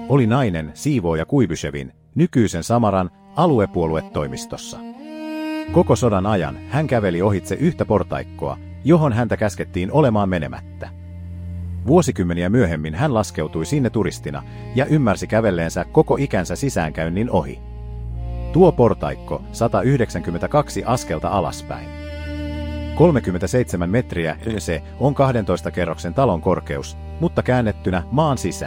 oli nainen siivooja Kuibyshevin, nykyisen Samaran, aluepuoluetoimistossa. Koko sodan ajan hän käveli ohitse yhtä portaikkoa, johon häntä käskettiin olemaan menemättä. Vuosikymmeniä myöhemmin hän laskeutui sinne turistina ja ymmärsi kävelleensä koko ikänsä sisäänkäynnin ohi. Tuo portaikko 192 askelta alaspäin. 37 metriä se on 12 kerroksen talon korkeus, mutta käännettynä maan sisään.